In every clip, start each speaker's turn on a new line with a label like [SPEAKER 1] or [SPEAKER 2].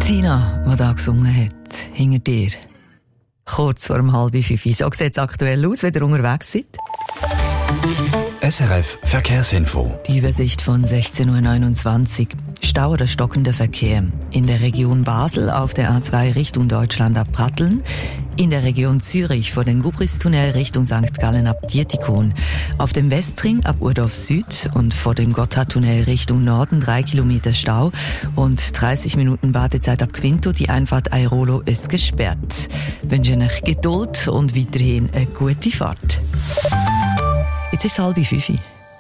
[SPEAKER 1] Tina, die da gesungen hat, hinter dir. Kurz vor 4:30. So sieht es aktuell aus, wenn ihr unterwegs seid.
[SPEAKER 2] SRF Verkehrsinfo.
[SPEAKER 1] Die Übersicht von 16:29 Uhr. Stau oder stockender Verkehr. In der Region Basel auf der A2 Richtung Deutschland ab Pratteln. In der Region Zürich vor dem Gubristunnel Richtung St. Gallen ab Dietikon. Auf dem Westring ab Urdorf Süd und vor dem Gotthardtunnel Richtung Norden 3 Kilometer Stau und 30 Minuten Wartezeit ab Quinto. Die Einfahrt Airolo ist gesperrt. Ich wünsche euch Geduld und weiterhin eine gute Fahrt. Jetzt ist es 4:30.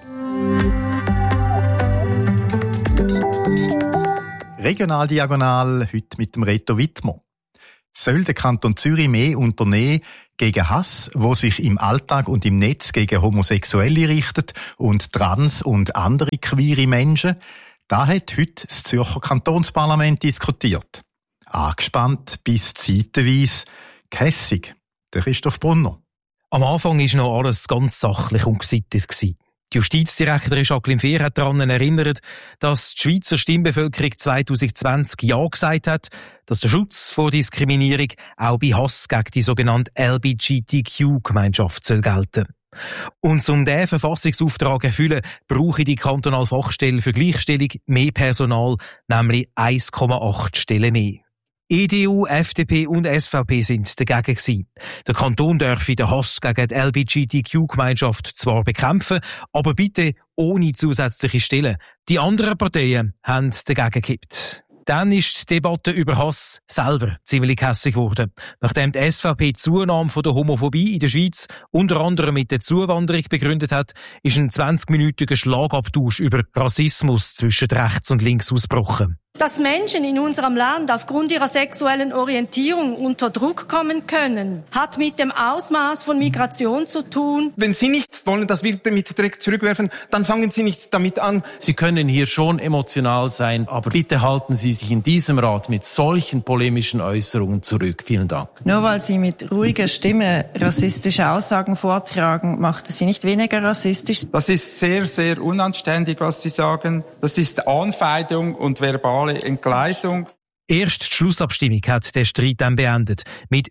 [SPEAKER 3] Regionaldiagonal, heute mit dem Reto Wittmer. Soll der Kanton Zürich mehr unternehmen gegen Hass, wo sich im Alltag und im Netz gegen Homosexuelle richtet und trans- und andere queere Menschen? Da hat heute das Zürcher Kantonsparlament diskutiert. Angespannt bis zeitweise gehässig. Der Christoph Brunner.
[SPEAKER 4] Am Anfang war noch alles ganz sachlich und gesittet. Die Justizdirektorin Jacqueline Fehr hat daran erinnert, dass die Schweizer Stimmbevölkerung 2020 Ja gesagt hat, dass der Schutz vor Diskriminierung auch bei Hass gegen die sogenannte LGBTQ-Gemeinschaft soll gelten. Und um diesen Verfassungsauftrag zu erfüllen, brauche die kantonale Fachstelle für Gleichstellung mehr Personal, nämlich 1,8 Stellen mehr. EDU, FDP und SVP sind dagegen gewesen. Der Kanton dürfe den Hass gegen die LGBTQ-Gemeinschaft zwar bekämpfen, aber bitte ohne zusätzliche Stellen. Die anderen Parteien haben dagegen gekippt. Dann ist die Debatte über Hass selber ziemlich hässig geworden. Nachdem die SVP die Zunahme von der Homophobie in der Schweiz unter anderem mit der Zuwanderung begründet hat, ist ein 20-minütiger Schlagabtausch über Rassismus zwischen rechts und links ausgebrochen.
[SPEAKER 5] Dass Menschen in unserem Land aufgrund ihrer sexuellen Orientierung unter Druck kommen können, hat mit dem Ausmaß von Migration zu tun.
[SPEAKER 6] Wenn Sie nicht wollen, dass wir damit direkt zurückwerfen, dann fangen Sie nicht damit an.
[SPEAKER 7] Sie können hier schon emotional sein, aber bitte halten Sie sich in diesem Rat mit solchen polemischen Äußerungen zurück. Vielen Dank.
[SPEAKER 8] Nur weil Sie mit ruhiger Stimme rassistische Aussagen vortragen, macht es Sie nicht weniger rassistisch.
[SPEAKER 9] Das ist sehr, sehr unanständig, was Sie sagen. Das ist Anfeindung und verbale Entgleisung.
[SPEAKER 4] Erst die Schlussabstimmung hat den Streit dann beendet. Mit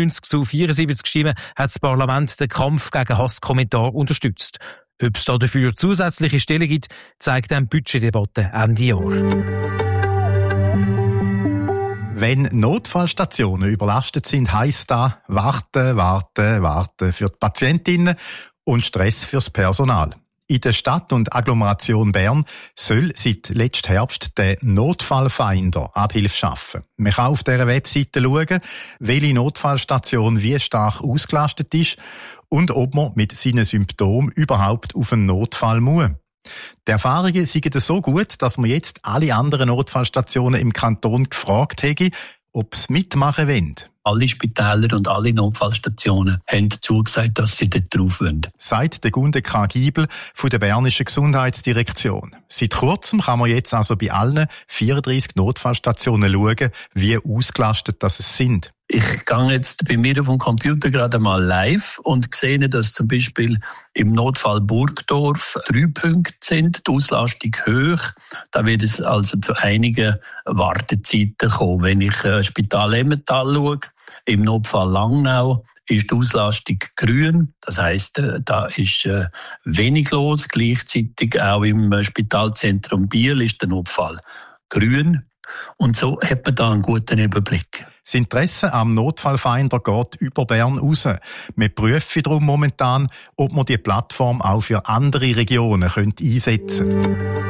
[SPEAKER 4] 99:74 Stimmen hat das Parlament den Kampf gegen Hasskommentar unterstützt. Ob es dafür zusätzliche Stellen gibt, zeigt dann die Budgetdebatte Ende Jahr.
[SPEAKER 3] Wenn Notfallstationen überlastet sind, heisst das warten für die Patientinnen und Stress fürs Personal. In der Stadt und Agglomeration Bern soll seit letztem Herbst der Notfallfinder Abhilfe schaffen. Man kann auf dieser Webseite schauen, welche Notfallstation wie stark ausgelastet ist und ob man mit seinen Symptomen überhaupt auf einen Notfall muss. Die Erfahrungen sind so gut, dass man jetzt alle anderen Notfallstationen im Kanton gefragt hätte, ob sie mitmachen wollen.
[SPEAKER 10] Alle Spitäler und alle Notfallstationen haben zugesagt, dass sie dort drauf wollen.
[SPEAKER 3] Sagt der Gunde K. Giebel von der Bernischen Gesundheitsdirektion. Seit kurzem kann man jetzt also bei allen 34 Notfallstationen schauen, wie ausgelastet das sind.
[SPEAKER 10] Ich gehe jetzt bei mir auf dem Computer gerade mal live und sehe, dass zum Beispiel im Notfall Burgdorf 3 Punkte sind, die Auslastung hoch. Da wird es also zu einigen Wartezeiten kommen. Wenn ich Spital Emmental schaue, im Notfall Langnau ist die Auslastung grün. Das heisst, da ist wenig los. Gleichzeitig auch im Spitalzentrum Biel ist der Notfall grün. Und so hat man da einen guten Überblick.
[SPEAKER 3] Das Interesse am Notfallfinder geht über Bern raus. Wir prüfen darum momentan, ob man die Plattform auch für andere Regionen einsetzen könnte.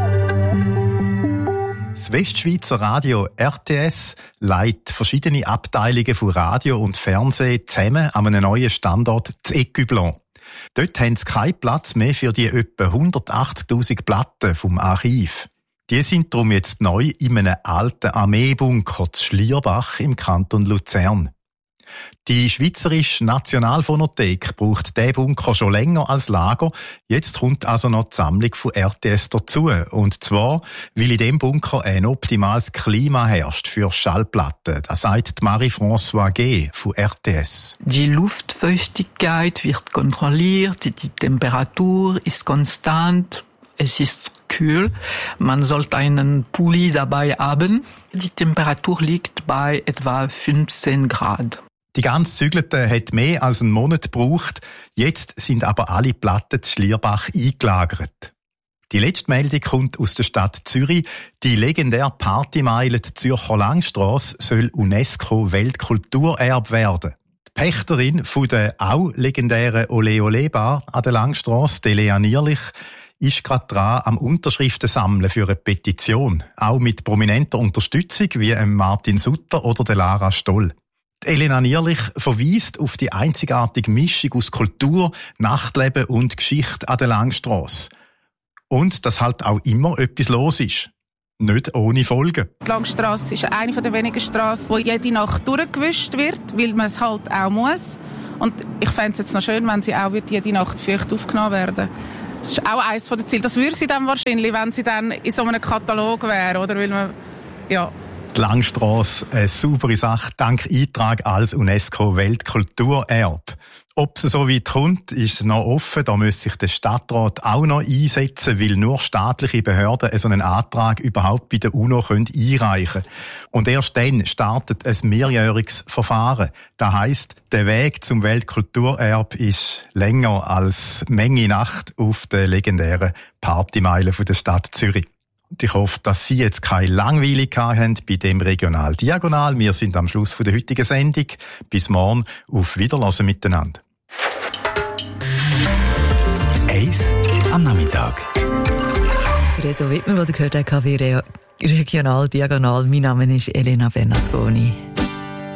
[SPEAKER 3] Das Westschweizer Radio RTS leitet verschiedene Abteilungen von Radio und Fernsehen zusammen an einem neuen Standort zu Écublens. Dort haben sie keinen Platz mehr für die etwa 180.000 Platten vom Archiv. Die sind darum jetzt neu in einem alten Armeebunker zu Schlierbach im Kanton Luzern. Die Schweizerische Nationalphonothek braucht diesen Bunker schon länger als Lager. Jetzt kommt also noch die Sammlung von RTS dazu. Und zwar, weil in diesem Bunker ein optimales Klima herrscht für Schallplatten. Das sagt Marie-Françoise G. von RTS.
[SPEAKER 11] Die Luftfeuchtigkeit wird kontrolliert, die Temperatur ist konstant. Es ist
[SPEAKER 2] kühl. Man sollte einen Pulli dabei haben. Die Temperatur liegt bei etwa 15 Grad.
[SPEAKER 3] Die ganze Zügelte hat mehr als einen Monat gebraucht. Jetzt sind aber alle Platten zu Schlierbach eingelagert. Die letzte Meldung kommt aus der Stadt Zürich. Die legendäre Partymeile Zürcher Langstrasse soll UNESCO-Weltkulturerbe werden. Die Pächterin von der auch legendären Ole Ole Bar an der Langstrasse, Lea Nierlich, ist gerade dran am Unterschriften sammeln für eine Petition. Auch mit prominenter Unterstützung wie Martin Sutter oder der Lara Stoll. Die Elena Nierlich verweist auf die einzigartige Mischung aus Kultur, Nachtleben und Geschichte an der Langstrasse. Und dass halt auch immer etwas los ist. Nicht ohne Folgen.
[SPEAKER 11] Die Langstrasse ist eine der wenigen Strassen, wo jede Nacht durchgewischt wird, weil man es halt auch muss. Und ich fände es jetzt noch schön, wenn sie auch jede Nacht feucht aufgenommen werden. Das ist auch eines der Ziele. Das würde sie dann wahrscheinlich, wenn sie dann in so einem Katalog wäre, oder? Weil man, ja.
[SPEAKER 3] Die Langstrasse, eine saubere Sache, dank Eintrag als UNESCO-Weltkulturerbe. Ob es so weit kommt, ist noch offen. Da müsste sich der Stadtrat auch noch einsetzen, weil nur staatliche Behörden so einen Antrag überhaupt bei der UNO einreichen können. Und erst dann startet ein mehrjähriges Verfahren. Das heisst, der Weg zum Weltkulturerbe ist länger als Menge Nacht auf der legendären Partymeile der Stadt Zürich. Und ich hoffe, dass Sie jetzt keine Langweiligkeit haben bei dem Regional Diagonal. Wir sind am Schluss der heutigen Sendung. Bis morgen. Auf Wiederhören miteinander.
[SPEAKER 12] Eis am Nachmittag.
[SPEAKER 1] Reto Wittmer, der gehört der KW Regional Diagonal. Mein Name ist Elena Bernasconi.